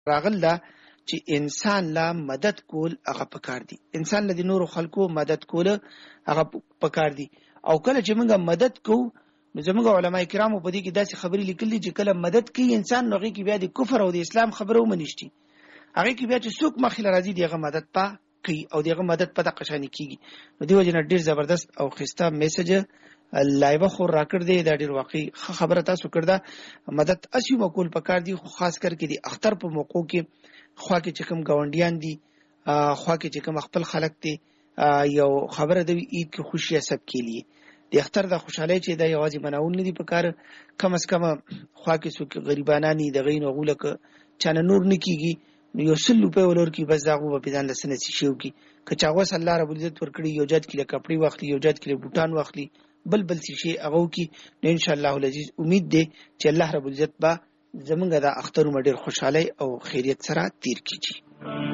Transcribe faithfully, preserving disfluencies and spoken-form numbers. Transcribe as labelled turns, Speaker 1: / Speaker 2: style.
Speaker 1: راغل دا چې انسان لا مدد کول هغه پکار دي، انسان له نورو خلکو مدد کول هغه پکار دي. او کله چې موږ مدد کوو نو زموږ علما کرامو په دې کې داسې خبرې لیکلي چې کله مدد کوي انسان نو هغه کې بیا د کفر او د اسلام خبره ومنشتي، هغه کې بیا چې څوک مخې راځي دغه مدد په کوي او دغه مدد په دغه شان کیږي. نو دی وجه نه ډیر زبردست او خسته میسج لایو خو راکړ دی، دا ډیر واقعي خبره تاسو کړه. مدد اسی مقول پکار دی، خو خاص کر کې د اختر په موقع کې خو کې چې کوم گاونډیان دي خو کې چې کوم خپل خلک دي یو خبره دی عید کې خوشی سب کې لیے د اختر د خوشحالي چې د یوازې مناول نه دي پکار، کم از کم خو کې څوک غریبانانی د غین غولک چانه نور نکیږي یو سل روپے ولور کی بس داغو په ځان لسنه شیو کی کچاغه صلی الله رب العزت ورکړي یو جات کې کپڑے واخلي، یو جات کې بوتان واخلي، بل بل شي هغه کی نو ان شاء الله العزیز امید ده چې الله رب العزت با زمونږ د اختر مډیر خوشحالي او خیریت سره تیر کیږي.